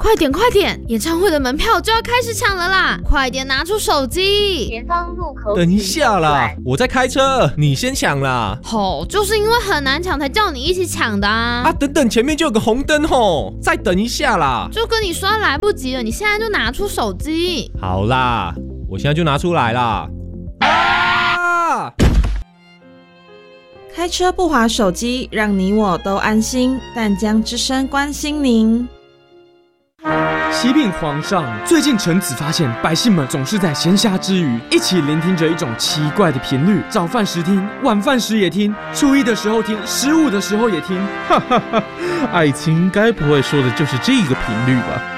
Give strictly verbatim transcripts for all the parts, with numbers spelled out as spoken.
快点快点，演唱会的门票就要开始抢了啦！快点拿出手机。 前方入口。 等一下啦，我在开车，你先抢啦。 吼、哦，就是因为很难抢才叫你一起抢的啊！ 啊，等等，前面就有个红灯吼，再等一下啦。 就跟你说来不及了，你现在就拿出手机。 好啦，我现在就拿出来啦。啊！ 开车不滑手机，让你我都安心。淡江之声关心您。 启禀皇上，最近臣子发现百姓们总是在闲暇之余一起聆听着一种奇怪的频率，早饭时听，晚饭时也听，初一的时候听，十五的时候也听。 哈哈哈，爱卿该不会说的就是这个频率吧？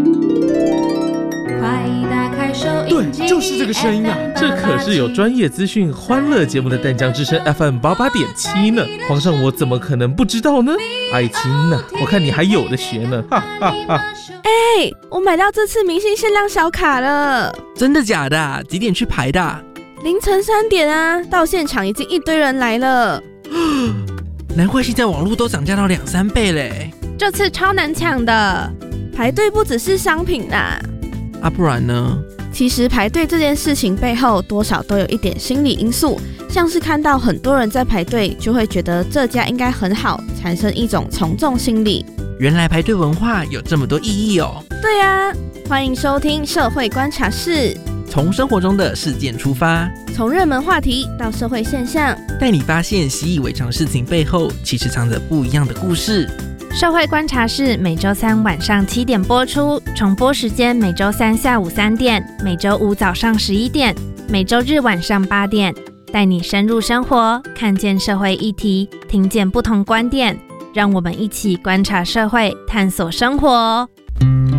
对，就是这个声音啊！ 这可是有专业资讯、欢乐节目的淡江之声 F M 八八点七呢。皇上，我怎么可能不知道呢？爱卿呢、啊？我看你还有的学呢！哈哈哈。 哎、欸，我买到这次明星限量小卡了。 真的假的？几点去排的？ 凌晨三点啊！到现场已经一堆人来了。 难怪现在网络都涨价到两三倍嘞！ 这次超难抢的，排队不只是商品啦。 啊，不然呢？ 其实排队这件事情背后多少都有一点心理因素，像是看到很多人在排队，就会觉得这家应该很好，产生一种从众心理。 原来排队文化有这么多意义哦。 对啊，欢迎收听社会观察室， 从生活中的事件出发， 从热门话题到社会现象， 带你发现习以为常事情背后其实藏着不一样的故事。 社会观察室每周三晚上七点播出，重播时间每周三下午三点，每周五早上十一点，每周日晚上八点，带你深入生活，看见社会议题，听见不同观点，让我们一起观察社会，探索生活。